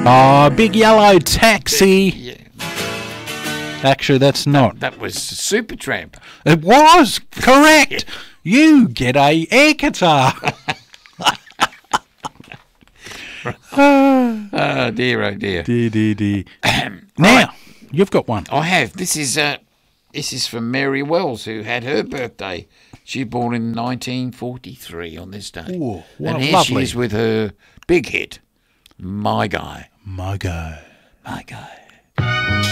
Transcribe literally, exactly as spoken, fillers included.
Oh, Big Yellow Taxi. Yeah, Actually, that's not. that was Supertramp. It was correct. You get a air guitar. Oh dear, oh dear. Dee, dee, dee. Now, you've got one. I have. This is uh, this is from Mary Wells, who had her birthday. She was born in nineteen forty-three on this day. Ooh, what and here lovely. she is with her big hit, My Guy. My guy. My Guy.